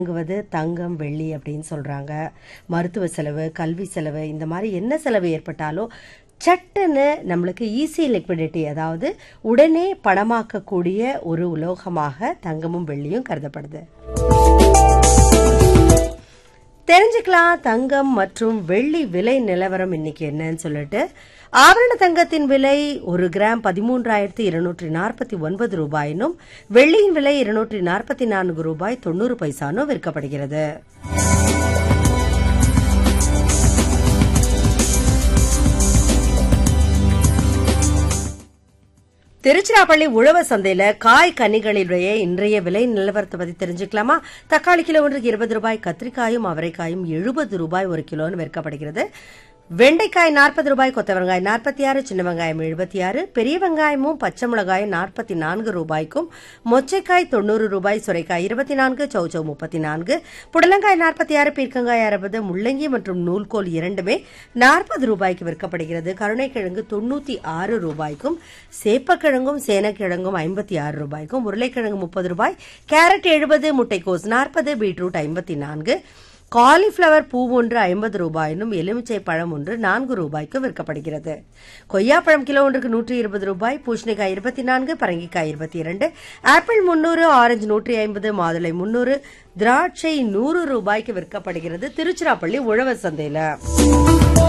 வாங்குவது தங்கம், வெள்ளி அப்படின்னு சொல்றாங்க. மருத்துவ செலவு, கல்வி செலவு இந்த மாதிரி என்ன செலவு ஏற்பட்டாலும் சட்டுன்னு நம்மளுக்கு ஈஸி லிக்விடிட்டி, அதாவது உடனே பணமாக்கக்கூடிய ஒரு உலோகமாக தங்கமும் வெள்ளியும் கருதப்படுது. தெரிஞ்சுக்கலாம் தங்கம் மற்றும் வெள்ளி விலை நிலவரம் இன்னைக்கு என்னன்னு சொல்லிட்டு. ஆபரண தங்கத்தின் விலை 1 கிராம் 13,249 ரூபாயினும் வெள்ளியின் விலை 244 ரூபாய் 90 பைசானும் விற்கப்படுகிறது. திருச்சிராப்பள்ளி உழவர் சந்தையில காய் கனிகளினுடைய இன்றைய விலை நிலவரத்தை பத்தி தெரிஞ்சுக்கலாமா? தக்காளி கிலோ ஒன்றுக்கு 20 ரூபாய், கத்திரிக்காயும் அவரைக்காயும் 70 ரூபாய் ஒரு கிலோன்னு விற்கப்படுகிறது. வெண்டைக்காய் 40 ரூபாய், கொத்த வெங்காயம் 46, சின்ன வெங்காயம் 76, பெரிய வெங்காயமும் பச்சை மிளகாயும் 44 ரூபாய்க்கும், மொச்சைக்காய் 90 ரூபாய், சுரைக்காய் 24, சௌச்சௌ 34, புடலங்காய் 46, பீர்க்கங்காய் 60, முள்ளங்கி மற்றும் நூல்கோல் இரண்டுமே 40 ரூபாய்க்கு விற்கப்படுகிறது. கருணைக்கிழங்கு 96 ரூபாய்க்கும், சேப்பக்கிழங்கும் சேனக்கிழங்கும் 56 ரூபாய்க்கும், உருளைக்கிழங்கு 30 ரூபாய், கேரட் 70, முட்டைக்கோஸ் 40, பீட்ரூட் 54, காலிஃபிளவர் பூ ஒன்று 50 ரூபாயினும் எலுமிச்சை பழம் ஒன்று 4 ரூபாய்க்கு விற்கப்படுகிறது. கொய்யாப்பழம் கிலோ ஒன்றுக்கு 120 ரூபாய், பூசணிக்காய் 24, பரங்கிக்காய் 22, ஆப்பிள் 300, ஆரஞ்சு 150, மாதுளை 300, திராட்சை 100 ரூபாய்க்கு விற்கப்படுகிறது திருச்சிராப்பள்ளி உழவர் சந்தையில.